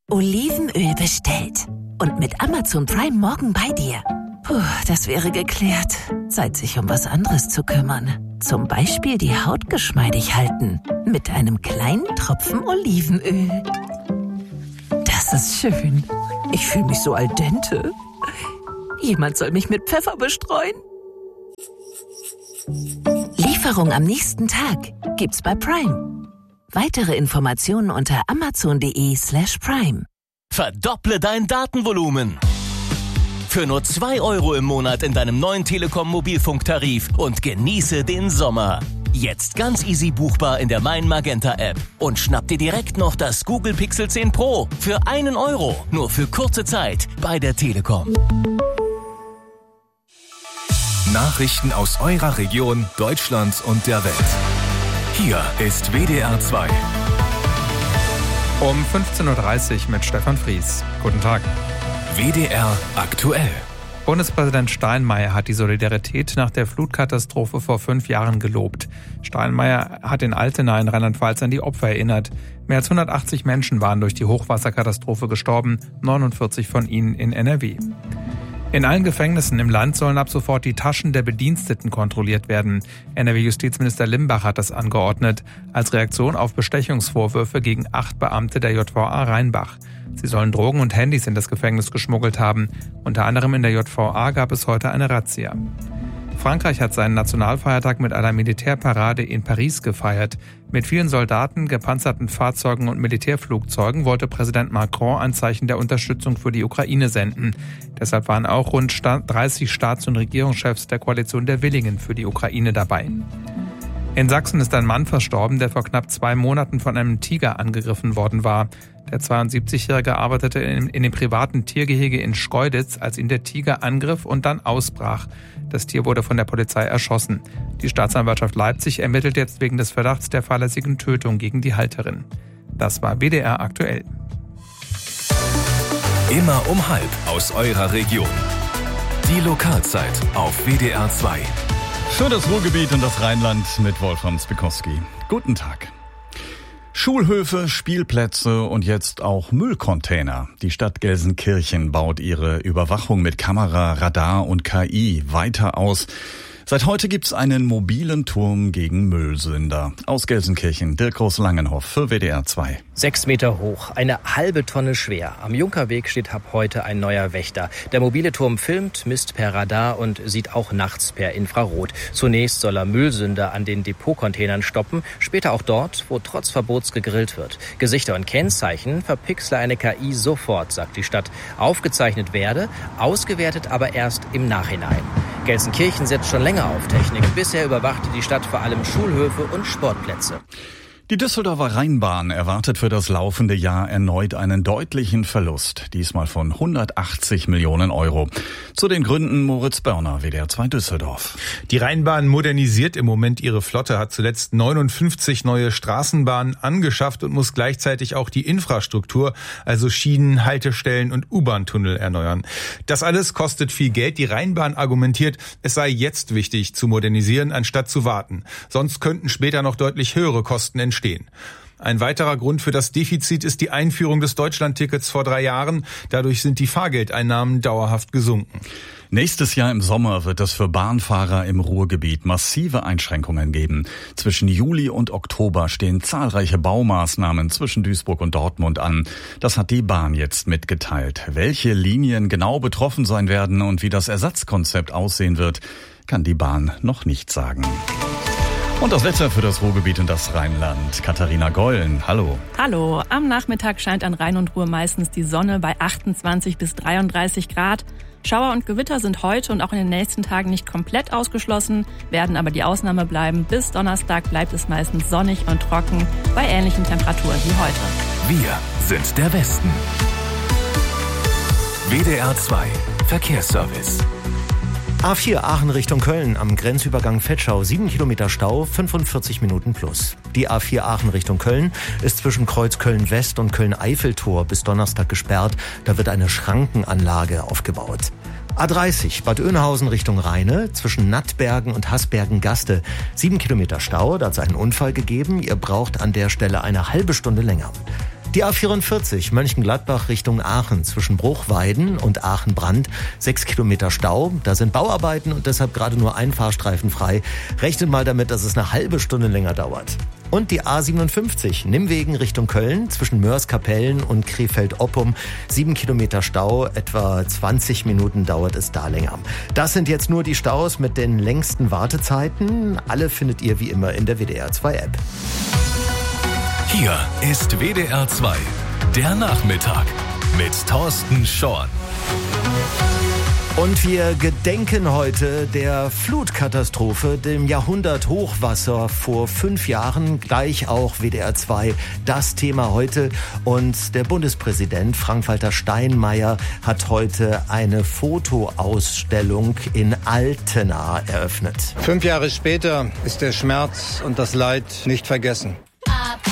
Olivenöl bestellt. Und mit Amazon Prime morgen bei dir. Puh, das wäre geklärt. Zeit, sich um was anderes zu kümmern. Zum Beispiel die Haut geschmeidig halten. Mit einem kleinen Tropfen Olivenöl. Das ist schön. Ich fühle mich so al dente. Jemand soll mich mit Pfeffer bestreuen. Lieferung am nächsten Tag gibt's bei Prime. Weitere Informationen unter amazon.de/prime. Verdopple dein Datenvolumen. Für nur 2 € im Monat in deinem neuen Telekom-Mobilfunktarif und genieße den Sommer. Jetzt ganz easy buchbar in der Mein Magenta App. Und schnapp dir direkt noch das Google Pixel 10 Pro für 1 €. Nur für kurze Zeit bei der Telekom. Nachrichten aus eurer Region, Deutschland und der Welt. Hier ist WDR 2. Um 15.30 Uhr mit Stefan Fries. Guten Tag. WDR aktuell. Bundespräsident Steinmeier hat die Solidarität nach der Flutkatastrophe vor 5 Jahren gelobt. Steinmeier hat in Altena in Rheinland-Pfalz an die Opfer erinnert. Mehr als 180 Menschen waren durch die Hochwasserkatastrophe gestorben, 49 von ihnen in NRW. In allen Gefängnissen im Land sollen ab sofort die Taschen der Bediensteten kontrolliert werden. NRW-Justizminister Limbach hat das angeordnet, als Reaktion auf Bestechungsvorwürfe gegen 8 Beamte der JVA Rheinbach. Sie sollen Drogen und Handys in das Gefängnis geschmuggelt haben. Unter anderem in der JVA gab es heute eine Razzia. Frankreich hat seinen Nationalfeiertag mit einer Militärparade in Paris gefeiert. Mit vielen Soldaten, gepanzerten Fahrzeugen und Militärflugzeugen wollte Präsident Macron ein Zeichen der Unterstützung für die Ukraine senden. Deshalb waren auch rund 30 Staats- und Regierungschefs der Koalition der Willigen für die Ukraine dabei. In Sachsen ist ein Mann verstorben, der vor knapp 2 Monaten von einem Tiger angegriffen worden war. Der 72-Jährige arbeitete in dem privaten Tiergehege in Schkeuditz, als ihn der Tiger angriff und dann ausbrach. Das Tier wurde von der Polizei erschossen. Die Staatsanwaltschaft Leipzig ermittelt jetzt wegen des Verdachts der fahrlässigen Tötung gegen die Halterin. Das war WDR aktuell. Immer um 12:30 aus eurer Region. Die Lokalzeit auf WDR 2. Für das Ruhrgebiet und das Rheinland mit Wolfram Spikowski. Guten Tag. Schulhöfe, Spielplätze und jetzt auch Müllcontainer. Die Stadt Gelsenkirchen baut ihre Überwachung mit Kamera, Radar und KI weiter aus. Seit heute gibt's einen mobilen Turm gegen Müllsünder. Aus Gelsenkirchen, Dirk Groß-Langenhoff für WDR 2. 6 Meter hoch, eine halbe Tonne schwer. Am Junkerweg steht ab heute ein neuer Wächter. Der mobile Turm filmt, misst per Radar und sieht auch nachts per Infrarot. Zunächst soll er Müllsünder an den Depotcontainern stoppen, später auch dort, wo trotz Verbots gegrillt wird. Gesichter und Kennzeichen verpixle eine KI sofort, sagt die Stadt. Aufgezeichnet werde, ausgewertet aber erst im Nachhinein. Gelsenkirchen setzt schon länger auf Technik. Bisher überwachte die Stadt vor allem Schulhöfe und Sportplätze. Die Düsseldorfer Rheinbahn erwartet für das laufende Jahr erneut einen deutlichen Verlust, diesmal von 180 Millionen Euro. Zu den Gründen Moritz Börner, WDR 2 Düsseldorf. Die Rheinbahn modernisiert im Moment ihre Flotte, hat zuletzt 59 neue Straßenbahnen angeschafft und muss gleichzeitig auch die Infrastruktur, also Schienen, Haltestellen und U-Bahn-Tunnel erneuern. Das alles kostet viel Geld. Die Rheinbahn argumentiert, es sei jetzt wichtig zu modernisieren, anstatt zu warten. Sonst könnten später noch deutlich höhere Kosten entstehen. Ein weiterer Grund für das Defizit ist die Einführung des Deutschlandtickets vor 3 Jahren. Dadurch sind die Fahrgeldeinnahmen dauerhaft gesunken. Nächstes Jahr im Sommer wird es für Bahnfahrer im Ruhrgebiet massive Einschränkungen geben. Zwischen Juli und Oktober stehen zahlreiche Baumaßnahmen zwischen Duisburg und Dortmund an. Das hat die Bahn jetzt mitgeteilt. Welche Linien genau betroffen sein werden und wie das Ersatzkonzept aussehen wird, kann die Bahn noch nicht sagen. Und das Wetter für das Ruhrgebiet und das Rheinland. Katharina Gollen, hallo. Hallo. Am Nachmittag scheint an Rhein und Ruhr meistens die Sonne bei 28 bis 33 Grad. Schauer und Gewitter sind heute und auch in den nächsten Tagen nicht komplett ausgeschlossen, werden aber die Ausnahme bleiben. Bis Donnerstag bleibt es meistens sonnig und trocken bei ähnlichen Temperaturen wie heute. Wir sind der Westen. WDR 2 Verkehrsservice. A4 Aachen Richtung Köln am Grenzübergang Vetschau 7 Kilometer Stau, 45 Minuten plus. Die A4 Aachen Richtung Köln ist zwischen Kreuz Köln-West und Köln-Eiffeltor bis Donnerstag gesperrt. Da wird eine Schrankenanlage aufgebaut. A30 Bad Oeynhausen Richtung Rheine zwischen Nattbergen und Hasbergen-Gaste 7 Kilometer Stau. Da hat es einen Unfall gegeben. Ihr braucht an der Stelle eine halbe Stunde länger. Die A44 Mönchengladbach Richtung Aachen zwischen Bruchweiden und Aachen-Brand. 6 Kilometer Stau. Da sind Bauarbeiten und deshalb gerade nur ein Fahrstreifen frei. Rechnet mal damit, dass es eine halbe Stunde länger dauert. Und die A57 Nimwegen Richtung Köln zwischen Mörs-Kapellen und Krefeld-Oppum. 7 Kilometer Stau, etwa 20 Minuten dauert es da länger. Das sind jetzt nur die Staus mit den längsten Wartezeiten. Alle findet ihr wie immer in der WDR 2 App. Hier ist WDR 2, der Nachmittag mit Thorsten Schorn. Und wir gedenken heute der Flutkatastrophe, dem Jahrhunderthochwasser vor 5 Jahren. Gleich auch WDR 2 das Thema heute. Und der Bundespräsident Frank-Walter Steinmeier hat heute eine Fotoausstellung in Altena eröffnet. 5 Jahre später ist der Schmerz und das Leid nicht vergessen.